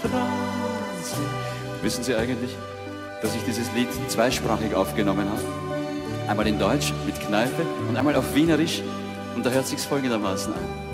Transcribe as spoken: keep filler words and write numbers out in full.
Wissen Sie eigentlich, dass ich dieses Lied zweisprachig aufgenommen habe? Einmal in Deutsch mit Kneipe und einmal auf Wienerisch, und da hört sich's folgendermaßen an.